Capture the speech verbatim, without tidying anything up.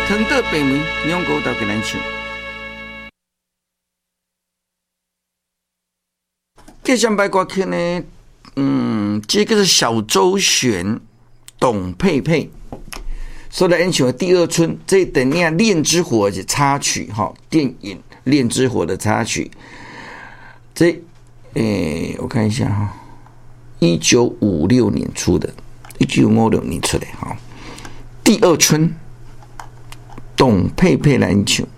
糖豆白梅两个都给咱唱。这上bài歌曲呢，嗯，这个是小周璇、董佩佩所来演唱的《第二春》，这等下《恋之火》的插曲哈，电影《恋之火》的插曲。这，诶，我看一下哈，一九五六年出的，一九五六年出的哈，《第二春》，董佩佩来演唱。